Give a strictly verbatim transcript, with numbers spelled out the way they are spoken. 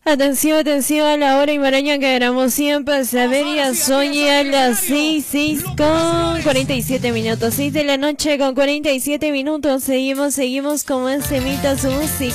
Atención, atención a la hora y maraña que éramos siempre saber y soy a las seis, seis con cuarenta y siete minutos, seis de la noche con cuarenta y siete minutos. Seguimos, seguimos con más temitas, su música.